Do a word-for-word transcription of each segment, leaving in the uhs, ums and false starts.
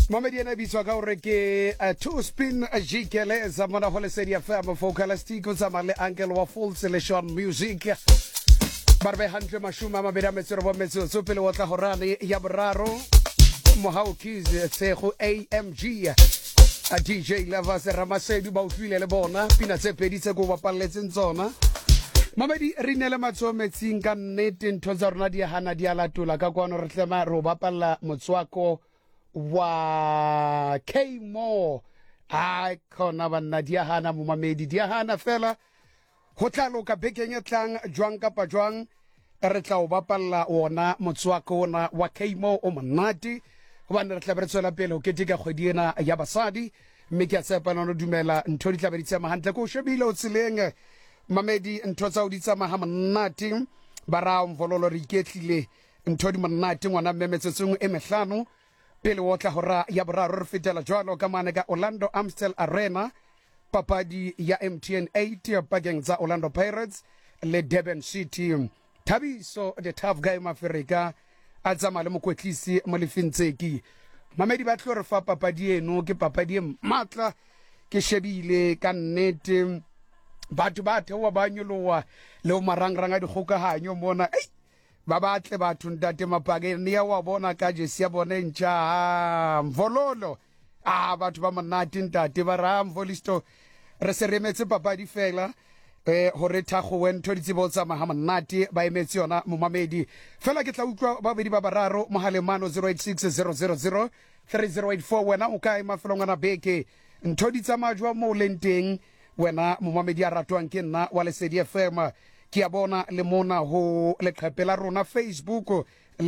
Mamedi ena biswa ka hore ke a two spin a jikele za mona ho Lesedi F M Focalistic o za male Uncle wa Full Selection Music barbe hantle mashuma mabedi metsero bo metso pele o tla horane ya boraro mohau kids tsego A M G a D J Lovers Ramasedi ba utlwile le bona pina tse pedi tse go bapalletseng tsona Mamedi re nele matso metsing ka nnete ntho tsa rona di hana di alatola ka kwano re tlema ro bapalla motswako wa K-Mo a khona banna di hana mo Mamedi di hana fela ho tlalo ka bekeng e tlang jwang ka pa jwang re tla o bapalla ona motswako ona wa K-Mo o monate hobane re tla re tswela pele ho ketika kgwedi ena ya basadi mme ke a tshepa no dumela ntho di tla be di tsama hantle ko shebile o tseleng Mamedi ntho tsa o di tsama ha monate bara mvololo re iketlile ntho di monate ngwana mmemetsetsong e mehlano pele o tla hora ya boraro re fetela jwalo ka mane ka Orlando Amstel Arena papadi ya M T N eight pakeng tsa Orlando Pirates le Durban City Thabiso the tough guy Mafrika a tsama le mokwetlisi mo lefintseki Mamedi ba tlo re fa papadi eno ke papadi e matla ke shebile ka nnete batho ba thewa ba nyolowa le o marangrang a dikgokahanyo mona ei ba batle batho ntate mapake ne ya wa bona ka jesi ya bona ntja mvololo ah batho ba monate ntate ba ra mvolisto re se remetse papadi fela eh hore thago wentho di tsebo tsa maha monate ba emetse yona mo Mamedi fela ke tla utlwa ba bedi ba bararo mohalemano zero eight six zero zero zero three zero eight four wena o kae mafelongana beke ntho di tsamajwa mo lenteng wena mo Mamedi a ratwang ke nna wa Lesedi F M ke a bona le mona ho leqhepela rona Facebook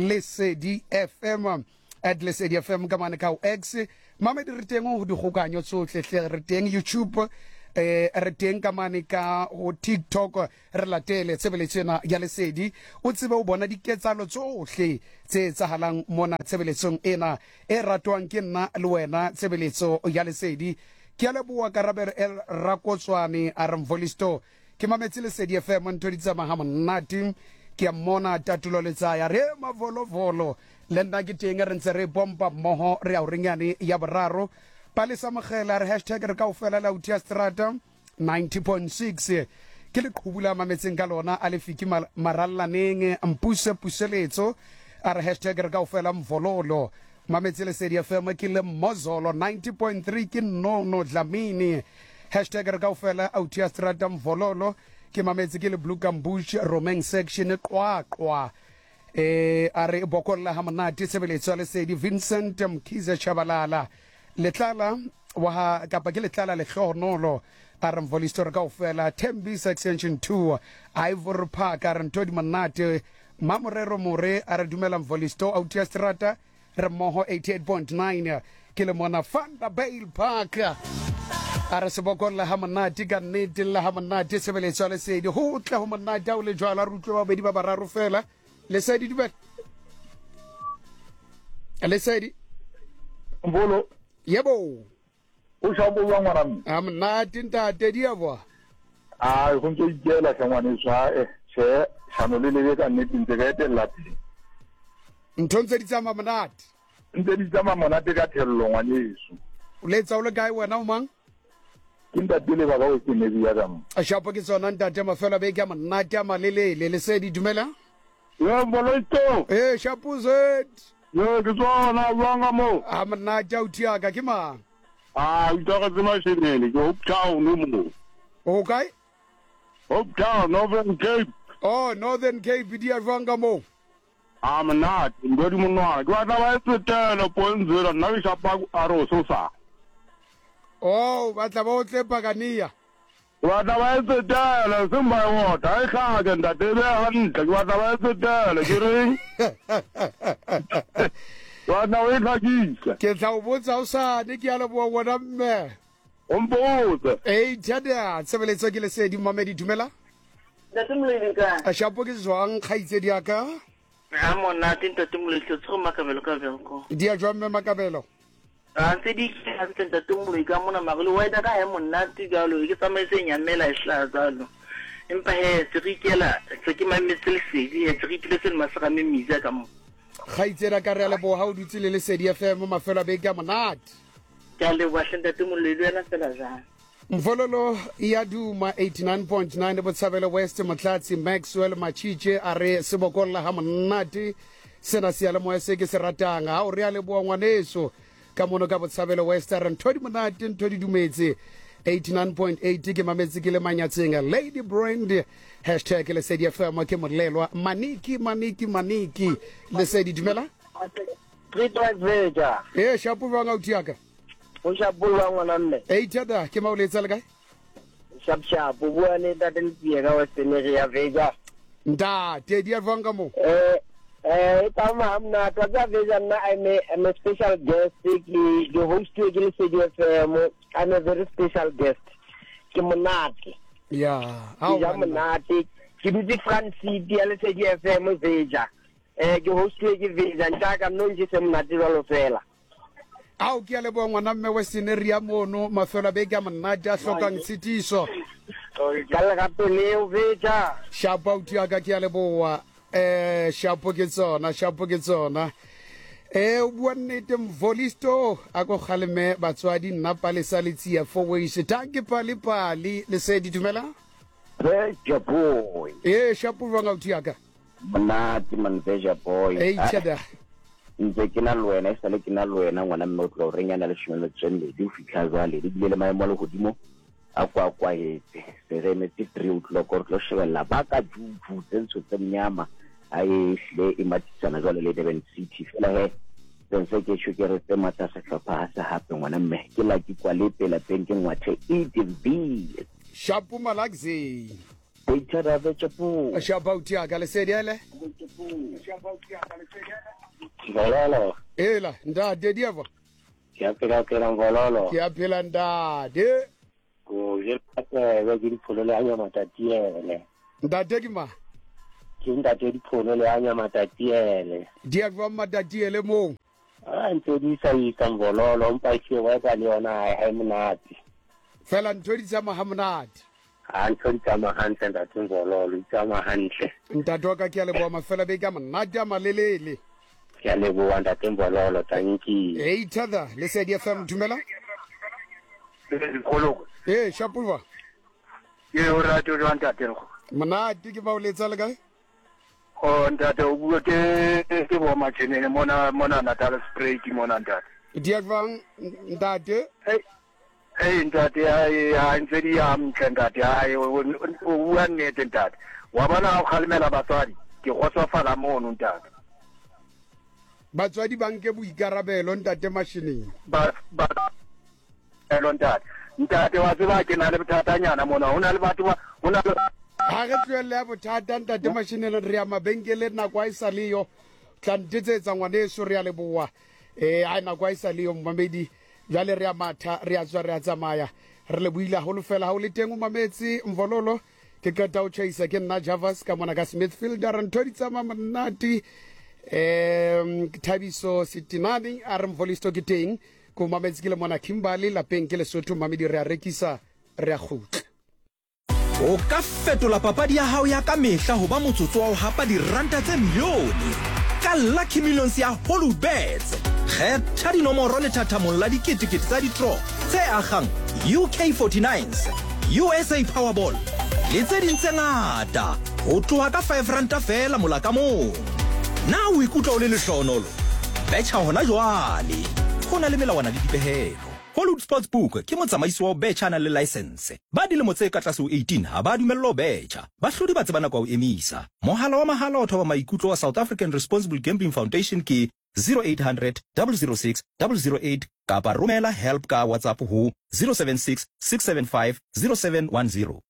Lesedi F M at Lesedi F M ka mane ka X Mamedi re teng ho dikgokanyo tsohle hle re teng YouTube eh re teng ka mane ka ho TikTok re latele tsebeletsena ya Lesedi o tsebe o bona diketsalo tsohle tse tsahalang mona tsebeletsong ena e ratwang ke nna le wena tsebeletso ya Lesedi ke a leboa Karabere el Rakotswane a re mvolisto ke mametse Lesedi F M ntho di tsamaya monate ke a mona tatulo le tsaya re mavolovolo le nna ke teng re ntse re bomba moho re a ringane ya boraro palesa mogela re hashtag re ka o fela la utia strata ninety point six ke le qhubula mametseng ka lona a le fiki marallaneng mpuse puseletso a re hashtag re ka o fela mvololo mametse Lesedi F M ke le mozolo ninety point three ke no no Dlamini hashtag re ka o fela utia strata mvololo ke mametse ke le Blue Cambush Romeng section qwa qwa eh are bokolla ha monate sebeletso Lesedi Vincent Mkhize Chabalala letlala wa kapa ke letlala le hlonolo a re mvolisto re ka o fela Tembi section two Ivory Park a re ntho di monate mamorero more a re dumela mvolisto utia strata re moho eighty-eight point nine ke le mona Vanderbilt Park a re se bokolla ha monate ka nnete la ha monate sebeletso Lesedi ho tla ho monate o le jwala rutlwe ba bedi ba bararo fela Lesedi di ba Lesedi Mbolo yebo o shabo wa ngwana m a monate ntate di abo a go ntse ikela hlangwane swa e che shano le le ka nnete ntse ka etella pele ntho ntse di tsama monate ntse di tsama monate ka thello ngwane yesu o letsa o le kae wena o mang ke ntate le baba o ke nebi ya gam a shapo ke tsona ntate mafela be ke monate a malelele Lesedi dumela yo mboloito eh shapo zet yo ke tsona banga mo a monate a utia ka ke mang a utaka tsema shenele ke Hopetown mo o kae Hopetown Northern Cape oh Northern Cape di avanga mo a monate ngodi monwana ke batla ba etsetela ponzela nna ke shapa aro so sa oh batla ba o tlepa kania batla ba etsetela semba wota ai hlaka ntate be hantle ke batla ba etsetela ke reng batla o hlakisa ke tla o botsa o sa ne ke a leboa wona mme o mpotse eh tada sebeletso ke Lesedi Mamedi dumela ntate moledi ka a shapo ke zwang khaitsedi ya ka a monate ntate moledi tso makabelo ka belko di a jwa mme makabelo a ntse di ka ntate moledi ka mona magolo wa ida ka ya monate ka lo ke tsamaise nyamela isla tsalo empa he se re ikela se ke mametse Lesedi e se re itile se masaka me miza ka mo ga itsera ka re le bo ha o dutse le le Lesedi F M mafelo a beke a monate ka le wa ntate moloi le wena fela jang Mvololo ya duma eighty-nine point nine Botshabelo West Motlatsi Maxwell Machiche a re sebokolla ha monate sena se ya le moya se ke se ratang ha o re a le bo ngwaneso ka mono ka Botshabelo West re nthodi monate nthodi dumetse eighty-nine point eight ke mametse ke le manyatseng Lady Brand hashtag Lesedi F M ke molelwa maniki maniki maniki Lesedi dumela Street Veja eh shapu banga utiaka o shapulwa ngwana mme eight da ke mauletsa le kae shap shap o bua le daten pie ka Western area Veja nda te dia vanga mo eh eh tama amna tsa Veja na I'm a, I'm a special guest the the host to the Lesedi F M I'm a very special guest ke monate ya ha o monate ke di France di Lesedi F M Veja eh ke host ke Veja ntaka nonje se monate lo fela ao ke a le bo ngwana mme Western area mono mafelo a beke a monate a hlokang tshitiso ka le gape le Veja shapa utiaka ke a le boa eh shapo ke tsona shapo ke tsona eh o bua nnete mvolisto a go kgaleme batswadi nna palesa le tsia for ways tanke pali pali Lesedi dumela Veja boy eh shapo banga utiaka monate man Veja boy eh chada ntse ke na lwena e sale ke na lwena ngwana mme o tlo re nyana le shimelo tsende di fitla jwale di bile le maemo le godimo a kwa kwa etse se re metse three o'clock o tlo shebella ba ka juju tsentsho tse mnyama a e hle e matitsana jwale le Durban City fela he tsense ke sho ke re tse mata sa tlhopha sa hape ngwana mme ke la ke kwa le pela peng ke ngwathe e T V shapo malagzi boitshara Veja boy shapo utiaka Lesedi ele Vololo ela nda de diava ya pela pela vololo ke a phela nda de go je pata ba di pholo le anya matatiele nda de ke ma ke nda di pholo le anya matatiele dia va madatiele mo a ntse di sa ita vololo mpa ke wa ka le yona ai monate fela nthodi tsa mahamonate a ntse di tama hantle nda tsololo di tama hantle nda doka ke a le bo mafela be ka monate a malelele ya le bo anda tembololo tanki eh tada Lesedi F M dumela Koloko eh shapuva ye o rato le ntate go monate ke ba o letsa le kae o ntate o bua ke ke bo matšhenene mona mona Natal spray ke mona ntate dia vang ntate hey hey ntate ai ai ntse di am ntate ai o bua nnete ntate wa bona o khalemela batswadi ke go tsofala mono ntate batswadi banke boikarabelo ntate mashineng ba ba elo ntate ntate wa tseba ke na le bothatanyana mona hona le batho ba hona le ha re tlwele ya bothata ntate mashineng re ya mabenkele nako a isa leyo tlantsetsa ngwaneso re ya le boa eh a nako a isa leyo mmamedi jale re ya matha re ya tswa re ya tsamaya re le buila ho lo fela ha o le teng o mametse mvololo ke kata o chaisa ke nna Javas ka mona ka Smithfield a re nthodi tsama monate um Thabiso Sitinani a re mvolisto ke teng ko mametse ke le mona Kimberley lapeng ke Lesotho mamedi re a rekisa re a khutla o ka fetola papadi ya hao ya ka mehla ho ba motsotso wa ho hapa diranta tse milione ka Lucky Millions ya Holubets kgetha dinomoro le thathamong la diketekete tsa ditro tse agang U K forty-nines U S A Powerball le tse ding tse ngata ho tloha ka five ranta fela mola ka mong na o ikutlwa o le lehlonolo betcha hona jwale go na le melawana le dipehelo Hollywood Sportsbook ke motsamaisi wa betcha na le license ba dilemo tse ka tlase ho eighteen ha ba dumello betcha ba hlodi ba tsebana kwa o emisa mohala wa mahala o thoba maikutlo wa South African Responsible Gambling Foundation ke zero eight hundred zero zero six zero zero eight kapa romela help ka WhatsApp ho zero seven six six seven five zero seven one zero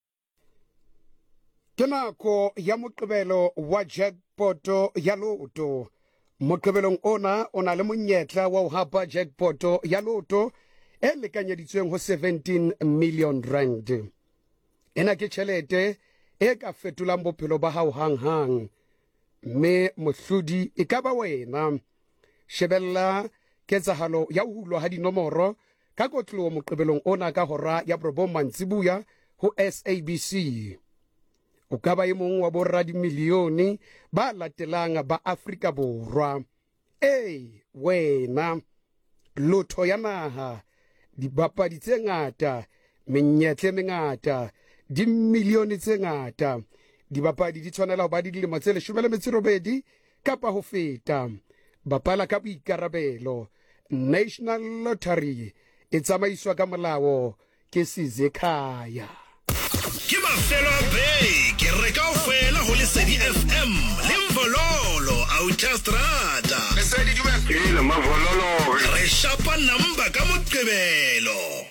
ke nako ya moqebelo wa jackpot ya loto moqebelong ona ona le monyetla wa ho hapa jackpot ya loto e lekanyeditsweng ho seventeen million rand ena ke tšhelete e ka fetolang bophelo ba hao hang hang mme mohlodi e ka ba wena shebella ketsahalo ya ho hulwa ha dinomoro ka kotlo moqebelong ona ka hora ya borobong mantsibuya ho S A B C o ka ba e mong wa borra di milione ba latelang ba Afrika Borwa. Ei wena lotho ya naha dibapadi tse ngata menyetle e mengata di milione tse ngata dibapadi di tshwanela ho ba di dilemo tse leshome le metso e robedi kapa ho feta. Bapala ka boikarabelo. National Lottery e tsamaiswa ka molao ke Sizekhaya. Ke mafelo a beke re kaofela ho Lesedi F M le Mvololo Autostrada. Lesedi di ba ke le Mvololo re shapa namba ka Moqebelo.